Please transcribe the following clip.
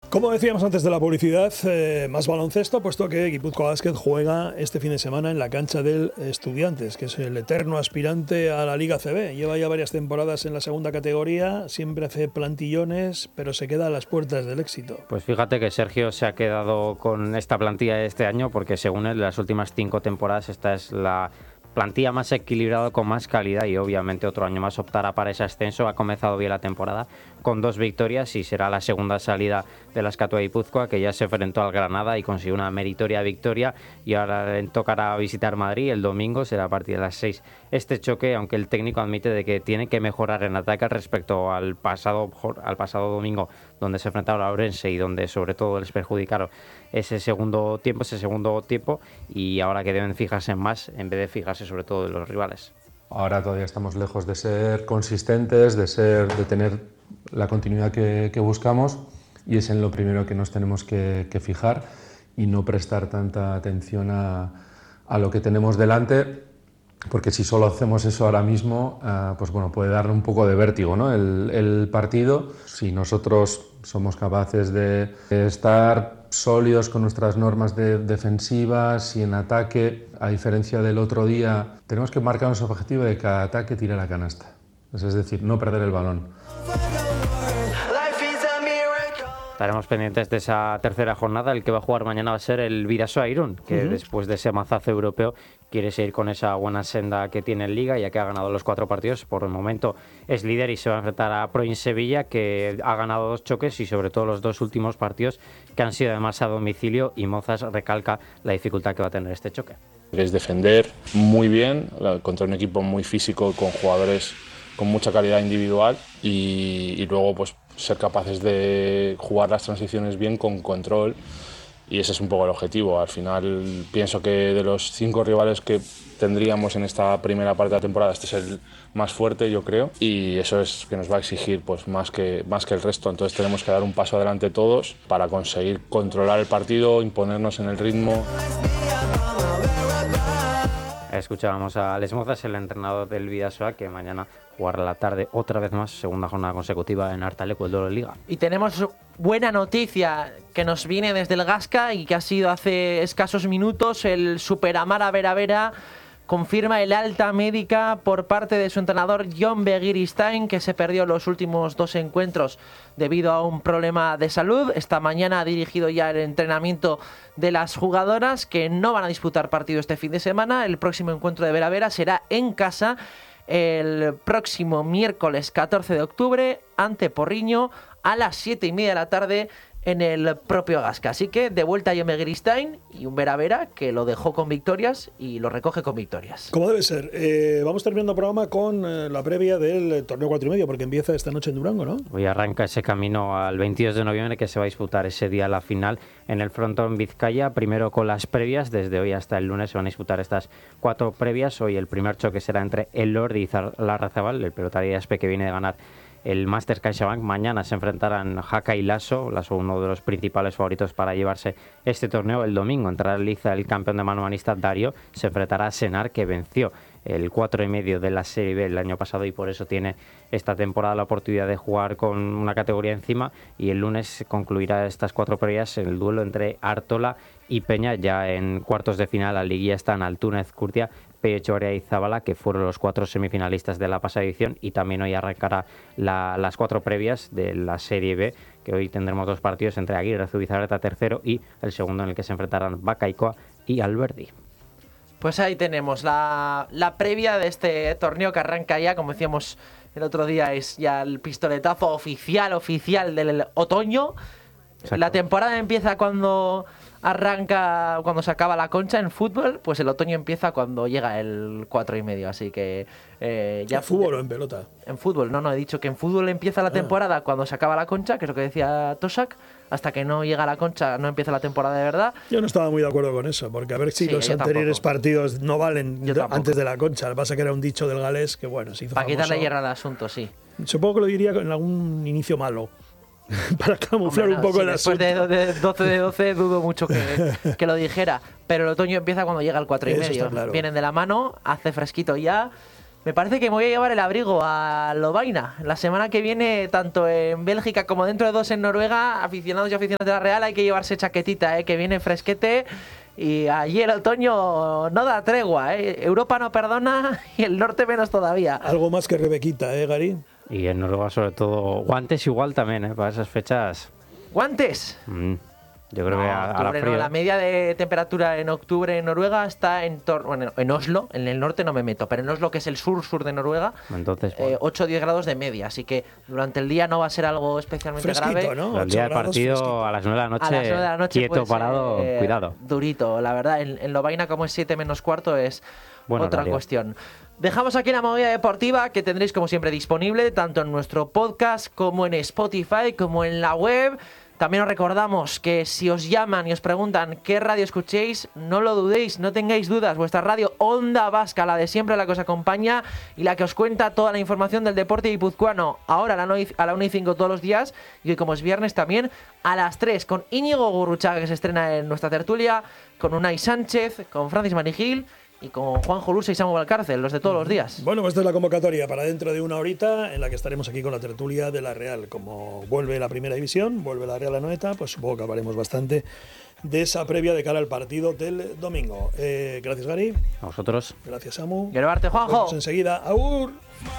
Como decíamos antes de la publicidad, más baloncesto, puesto que Guipúzcoa Basket juega este fin de semana en la cancha del Estudiantes, que es el eterno aspirante a la Liga CB. Lleva ya varias temporadas en la segunda categoría, siempre hace plantillones, pero se queda a las puertas del éxito. Pues fíjate que Sergio se ha quedado con esta plantilla de este año, porque según él, las últimas 5 temporadas esta es la plantilla más equilibrada, con más calidad, y obviamente otro año más optará para ese ascenso. Ha comenzado bien la temporada con 2 victorias y será la segunda salida de la Escatua de Guipúzcoa, que ya se enfrentó al Granada y consiguió una meritoria victoria, y ahora le tocará visitar Madrid el domingo, será a partir de las 6 este choque, aunque el técnico admite de que tiene que mejorar en ataque respecto al pasado domingo, donde se enfrentaron a Ourense y donde sobre todo les perjudicaron ese segundo tiempo, y ahora que deben fijarse más en vez de fijarse sobre todo en los rivales. Ahora todavía estamos lejos de ser consistentes, de tener la continuidad que buscamos, y es en lo primero que nos tenemos que fijar y no prestar tanta atención a lo que tenemos delante, porque si solo hacemos eso ahora mismo, pues bueno, puede darle un poco de vértigo, ¿no? El partido. Si nosotros somos capaces de estar sólidos con nuestras normas defensivas y en ataque, a diferencia del otro día, tenemos que marcarnos el objetivo de que cada ataque tire la canasta, es decir, no perder el balón. Estaremos pendientes de esa tercera jornada. El que va a jugar mañana va a ser el Bidasoa Irún, que después de ese mazazo europeo quiere seguir con esa buena senda que tiene en Liga, ya que ha ganado los 4 partidos. Por el momento es líder y se va a enfrentar a Proin Sevilla, que ha ganado 2 choques y sobre todo los 2 últimos partidos, que han sido además a domicilio, y Mozas recalca la dificultad que va a tener este choque. Es defender muy bien contra un equipo muy físico, con jugadores con mucha calidad individual, y luego pues ser capaces de jugar las transiciones bien, con control, y ese es un poco el objetivo. Al final pienso que de los 5 rivales que tendríamos en esta primera parte de la temporada, este es el más fuerte, yo creo, y eso es que nos va a exigir pues más que el resto. Entonces tenemos que dar un paso adelante todos para conseguir controlar el partido, imponernos en el ritmo. Escuchábamos a Alex Mozas, el entrenador del Bidasoa, que mañana jugará la tarde otra vez más, segunda jornada consecutiva en Artaleco, el duelo de Liga. Y tenemos buena noticia que nos viene desde el Gasca y que ha sido hace escasos minutos. El Superamara Vera Vera confirma el alta médica por parte de su entrenador Jon Begiristain, que se perdió los últimos 2 encuentros debido a un problema de salud. Esta mañana ha dirigido ya el entrenamiento de las jugadoras, que no van a disputar partido este fin de semana. El próximo encuentro de Vera Vera será en casa el próximo miércoles 14 de octubre ante Porriño a las 7:30 de la tarde en el propio Gasca. Así que de vuelta a Jon Begiristain y un Vera Vera que lo dejó con victorias y lo recoge con victorias. Como debe ser. Vamos terminando el programa con la previa del torneo 4,5, porque empieza esta noche en Durango, ¿no? Hoy arranca ese camino al 22 de noviembre, que se va a disputar ese día la final en el Frontón Vizcaya. Primero con las previas, desde hoy hasta el lunes se van a disputar estas 4 previas. Hoy el primer choque será entre el Lordi y Larrazabal, el pelotari Aspe, que viene de ganar el Masters CaixaBank. Mañana se enfrentarán Jaca y Lasso, uno de los principales favoritos para llevarse este torneo. El domingo entrará en liza el campeón de mano manista Dario, se enfrentará a Senar, que venció el 4,5 de la Serie B el año pasado y por eso tiene esta temporada la oportunidad de jugar con una categoría encima. Y el lunes concluirá estas 4 previas en el duelo entre Artola y Peña. Ya en cuartos de final la liguilla están Altúnez, Curtia, Peyochorea y Zabala, que fueron los 4 semifinalistas de la pasada edición. Y también hoy arrancará las 4 previas de la Serie B, que hoy tendremos 2 partidos entre Aguirre Zubizarreta tercero y el segundo, en el que se enfrentarán Bacaicoa y Alberdi. Pues ahí tenemos la previa de este torneo que arranca ya, como decíamos el otro día, es ya el pistoletazo oficial del otoño. Exacto. La temporada empieza cuando se acaba la concha en fútbol, pues el otoño empieza cuando llega el 4,5, así que ya... ¿En fútbol o en pelota? En fútbol, no, he dicho que en fútbol empieza la temporada cuando se acaba la concha, que es lo que decía Tosak. Hasta que no llega la concha no empieza la temporada de verdad. Yo no estaba muy de acuerdo con eso, porque a ver si los anteriores partidos no valen antes de la concha. Lo que pasa es que era un dicho del galés que, bueno, se hizo para famoso. Quitarle hierro al asunto, sí. Supongo que lo diría en algún inicio malo, para camuflar un poco el asunto. Después de 12 de 12 dudo mucho que lo dijera, pero el otoño empieza cuando llega el 4,5. Claro. Vienen de la mano, hace fresquito ya Me parece que me voy a llevar el abrigo a Lovaina. La semana que viene, tanto en Bélgica como dentro de 2 en Noruega, aficionados y aficionadas de la Real, hay que llevarse chaquetita, que viene fresquete. Y allí el otoño no da tregua, Europa no perdona y el norte menos todavía. Algo más que Rebequita, Gary. Y en Noruega sobre todo guantes igual también, para esas fechas. ¿Guantes? Yo creo que hará frío. La media de temperatura en octubre en Noruega está en torno, bueno, en Oslo, en el norte no me meto, pero en Oslo, que es el sur de Noruega, entonces 8 o 10 grados de media, así que durante el día no va a ser algo especialmente fresquito, grave. ¿no? El día del partido fresquito. A las 9 de la noche, quieto, parado, cuidado. Durito, la verdad, en Lovaina como es 7 menos cuarto es otra cuestión. Dejamos aquí la movida deportiva que tendréis como siempre disponible tanto en nuestro podcast como en Spotify como en la web. También os recordamos que si os llaman y os preguntan qué radio escuchéis, no lo dudéis, no tengáis dudas. Vuestra radio Onda Vasca, la de siempre, la que os acompaña y la que os cuenta toda la información del deporte guipuzcoano. Ahora a la 1:05 todos los días y hoy, como es viernes, también a las 3 con Íñigo Gurruchaga, que se estrena en nuestra tertulia, con Unai Sánchez, con Francis Manigil y con Juanjo Lursa y Samu Valcárcel, los de todos los días. Bueno, pues esta es la convocatoria para dentro de una horita en la que estaremos aquí con la tertulia de la Real. Como vuelve la primera división, vuelve la Real Anoeta, pues supongo que hablaremos bastante de esa previa de cara al partido del domingo. Gracias, Gary. A vosotros. Gracias, Samu. Quiero verte, Juanjo. Nos vemos enseguida. ¡Agur!